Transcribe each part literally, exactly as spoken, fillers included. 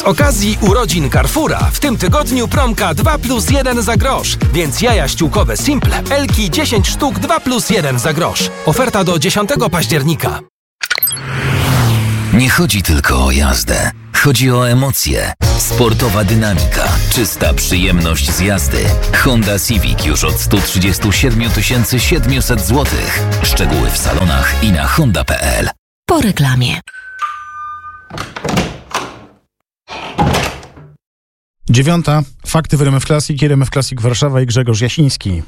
okazji urodzin Carrefoura w tym tygodniu promka dwa plus jeden za grosz, więc jaja ściółkowe Simple Elki dziesięć sztuk dwa plus jeden za grosz. Oferta do dziesiątego października. Nie chodzi tylko o jazdę. Chodzi o emocje. Sportowa dynamika, czysta przyjemność z jazdy. Honda Civic już od sto trzydzieści siedem tysięcy siedemset złotych. Szczegóły w salonach i na honda kropka p l. Po reklamie. Dziewiąta. Fakty w R M F Classic, R M F Classic Warszawa i Grzegorz Jasiński.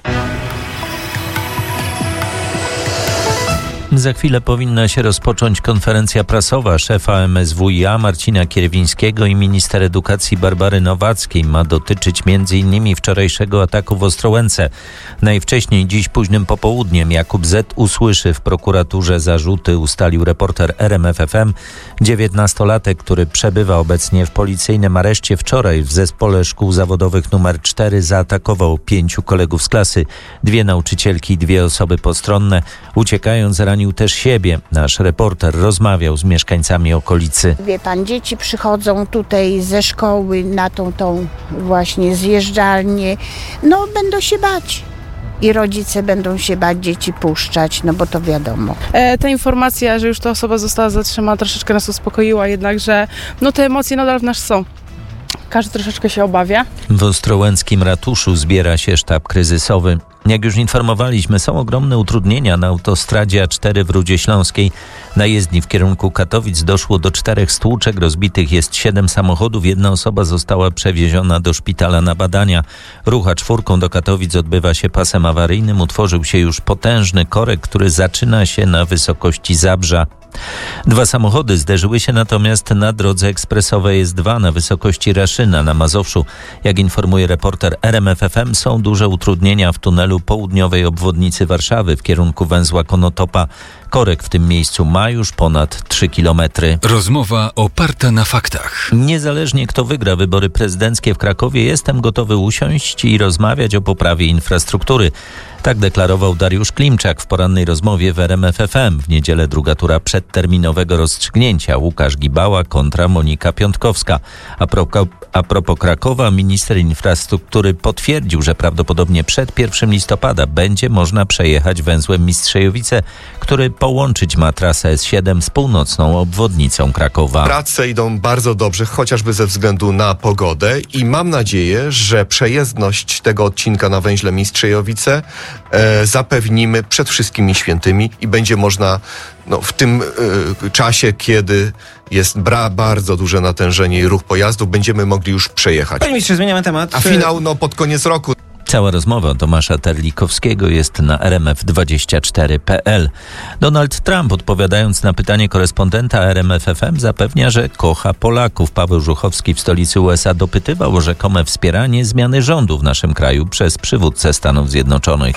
Za chwilę powinna się rozpocząć konferencja prasowa szefa M S W i A Marcina Kierwińskiego i minister edukacji Barbary Nowackiej. Ma dotyczyć między innymi wczorajszego ataku w Ostrołęce. Najwcześniej dziś późnym popołudniem Jakub Z. usłyszy w prokuraturze zarzuty, ustalił reporter R M F F M. dziewiętnastolatek, który przebywa obecnie w policyjnym areszcie, wczoraj w zespole szkół zawodowych numer cztery zaatakował pięciu kolegów z klasy. Dwie nauczycielki i dwie osoby postronne. Uciekając ranił też siebie. Nasz reporter rozmawiał z mieszkańcami okolicy. Wie pan, dzieci przychodzą tutaj ze szkoły na tą, tą właśnie zjeżdżalnię. No będą się bać. I rodzice będą się bać dzieci puszczać, no bo to wiadomo. E, ta informacja, że już ta osoba została zatrzymana, troszeczkę nas uspokoiła, jednakże no te emocje nadal w nas są. Każdy troszeczkę się obawia. W ostrołęckim ratuszu zbiera się sztab kryzysowy. Jak już informowaliśmy, są ogromne utrudnienia na autostradzie A cztery w Rudzie Śląskiej. Na jezdni w kierunku Katowic doszło do czterech stłuczek, rozbitych jest siedem samochodów. Jedna osoba została przewieziona do szpitala na badania. Ruch A cztery do Katowic odbywa się pasem awaryjnym. Utworzył się już potężny korek, który zaczyna się na wysokości Zabrza. Dwa samochody zderzyły się natomiast na drodze ekspresowej S dwa na wysokości Raszyna na Mazowszu. Jak informuje reporter R M F F M, są duże utrudnienia w tunelu południowej obwodnicy Warszawy w kierunku węzła Konotopa. Korek w tym miejscu ma już ponad trzy kilometry. Rozmowa oparta na faktach. Niezależnie kto wygra wybory prezydenckie w Krakowie, jestem gotowy usiąść i rozmawiać o poprawie infrastruktury. Tak deklarował Dariusz Klimczak w porannej rozmowie w R M F F M. W niedzielę druga tura przedterminowego rozstrzygnięcia. Łukasz Gibała kontra Monika Piątkowska. A propos, a propos Krakowa, minister infrastruktury potwierdził, że prawdopodobnie przed pierwszego listopada będzie można przejechać węzłem Mistrzejowice, który połączyć ma trasę S siedem z północną obwodnicą Krakowa. Prace idą bardzo dobrze, chociażby ze względu na pogodę i mam nadzieję, że przejezdność tego odcinka na węźle Mistrzejowice e, zapewnimy przed wszystkimi świętymi i będzie można no, w tym e, czasie, kiedy jest bra, bardzo duże natężenie i ruch pojazdów, będziemy mogli już przejechać. Panie ministrze, zmieniamy temat. A finał no, pod koniec roku. Cała rozmowa Tomasza Terlikowskiego jest na R M F dwadzieścia cztery kropka p l. Donald Trump, odpowiadając na pytanie korespondenta R M F F M, zapewnia, że kocha Polaków. Paweł Żuchowski w stolicy U S A dopytywał o rzekome wspieranie zmiany rządu w naszym kraju przez przywódcę Stanów Zjednoczonych.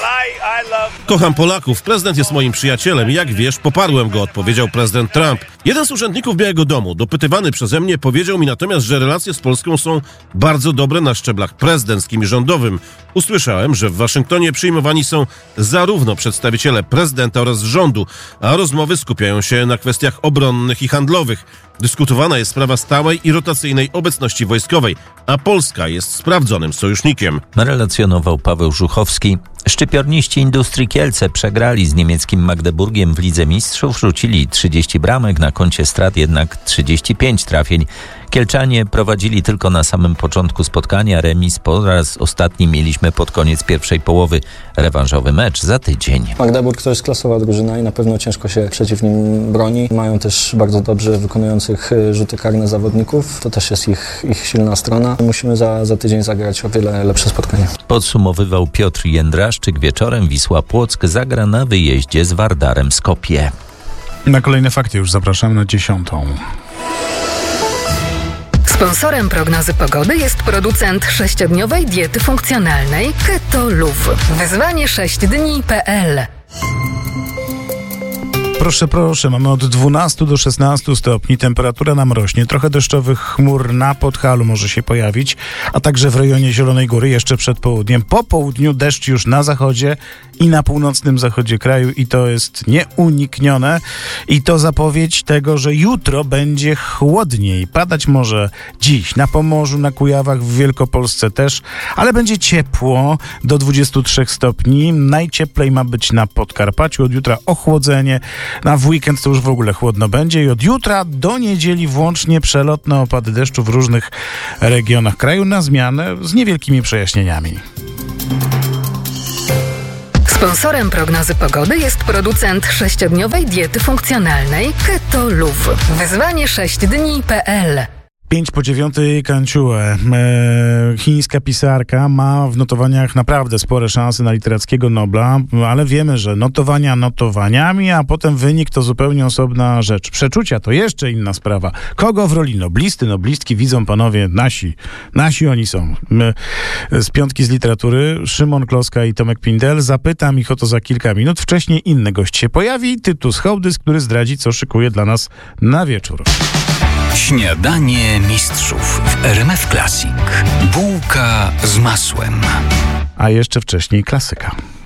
Kocham Polaków. Prezydent jest moim przyjacielem. Jak wiesz, poparłem go, odpowiedział prezydent Trump. Jeden z urzędników Białego Domu, dopytywany przeze mnie, powiedział mi natomiast, że relacje z Polską są bardzo dobre na szczeblach prezydenckim i rządowym. Usłyszałem, że w Waszyngtonie przyjmowani są zarówno przedstawiciele prezydenta oraz rządu, a rozmowy skupiają się na kwestiach obronnych i handlowych. Dyskutowana jest sprawa stałej i rotacyjnej obecności wojskowej, a Polska jest sprawdzonym sojusznikiem. Relacjonował Paweł Żuchowski. Szczypiorniści Industrii Kielce przegrali z niemieckim Magdeburgiem w Lidze Mistrzów. Rzucili trzydzieści bramek, na koncie strat jednak trzydzieści pięć trafień. Kielczanie prowadzili tylko na samym początku spotkania. Remis po raz ostatni mieliśmy pod koniec pierwszej połowy. Rewanżowy mecz za tydzień. Magdeburg to jest klasowa drużyna i na pewno ciężko się przeciw nim broni. Mają też bardzo dobrze wykonujących rzuty karne zawodników. To też jest ich, ich silna strona. Musimy za, za tydzień zagrać o wiele lepsze spotkanie. Podsumowywał Piotr Jędraszczyk. Wieczorem Wisła Płock zagra na wyjeździe z Wardarem Skopje. Na kolejne fakty już zapraszam na dziesiątą. Sponsorem prognozy pogody jest producent sześciodniowej diety funkcjonalnej Keto Luv. Wyzwanie sześć dni kropka p l. Proszę, proszę, mamy od dwunastu do szesnastu stopni, temperatura nam rośnie, trochę deszczowych chmur na Podhalu może się pojawić, a także w rejonie Zielonej Góry jeszcze przed południem. Po południu deszcz już na zachodzie i na północnym zachodzie kraju i to jest nieuniknione. I to zapowiedź tego, że jutro będzie chłodniej. Padać może dziś na Pomorzu, na Kujawach, w Wielkopolsce też, ale będzie ciepło do dwudziestu trzech stopni. Najcieplej ma być na Podkarpaciu, od jutra ochłodzenie. Na w weekend to już w ogóle chłodno będzie i od jutra do niedzieli włącznie przelotne opady deszczu w różnych regionach kraju na zmianę z niewielkimi przejaśnieniami. Sponsorem prognozy pogody jest producent sześciodniowej diety funkcjonalnej Keto Luv. Wyzwanie sześć dni kropka pe el. Pięć po dziewiątej Kanciue. E, chińska pisarka ma w notowaniach naprawdę spore szanse na literackiego Nobla, ale wiemy, że notowania notowaniami, a potem wynik to zupełnie osobna rzecz. Przeczucia to jeszcze inna sprawa. Kogo w roli noblisty, noblistki widzą panowie nasi? Nasi oni są. My, z piątki z literatury Szymon Kloska i Tomek Pindel. Zapytam ich o to za kilka minut. Wcześniej inny gość się pojawi. Tytus Hołdys, który zdradzi, co szykuje dla nas na wieczór. Śniadanie mistrzów w R M F Classic. Bułka z masłem. A jeszcze wcześniej klasyka.